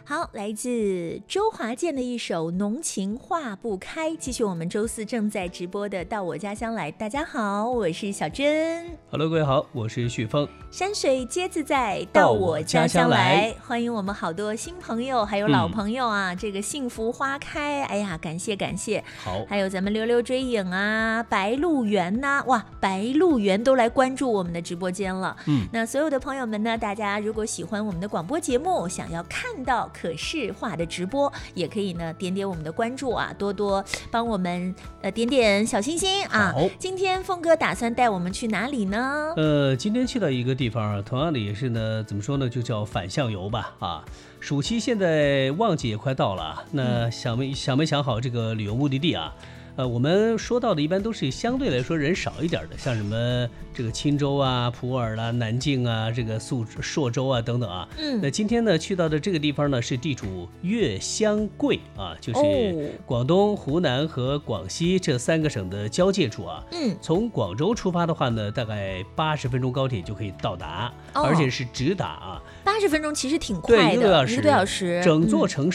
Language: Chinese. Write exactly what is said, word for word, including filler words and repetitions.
好，来自周华健的一首《浓情化不开》，继续我们周四正在直播的《到我家乡来》。大家好，我是小珍。 Hello， 各位好，我是旭峰。 山水皆自在，到我家乡来。欢迎我们好多新朋友，还有老朋友啊！嗯、这个幸福花开，哎呀，感谢感谢。 好， 还有咱们溜溜追影啊，白鹿原呐、啊，哇，白鹿原都来关注我们的直播间了。嗯，那所有的朋友们呢，大家如果喜欢我们的广播节目，想要看到可视化的直播，也可以呢点点我们的关注啊，多多帮我们呃点点小心心啊。 好， 今天峰哥打算带我们去哪里呢？ 呃，今天去到一个地方，同样的也是呢，怎么说呢，就叫返乡游吧啊。暑期现在旺季也快到了，那想没想没想好这个旅游目的地啊？呃，我们说到的一般都是相对来说人少一点的，像什么这个钦州啊、普洱啦、南靖啊、这个宿朔州啊等等啊。嗯，那今天呢去到的这个地方呢是地处越湘桂啊，就是广东、湖南和广西这三个省的交界处啊。嗯，从广州出发的话呢，大概八十分钟高铁就可以到达，哦、而且是直达啊。 八十分钟其实挺快的， 对，一个多小时， 一个多小时， 整座城市。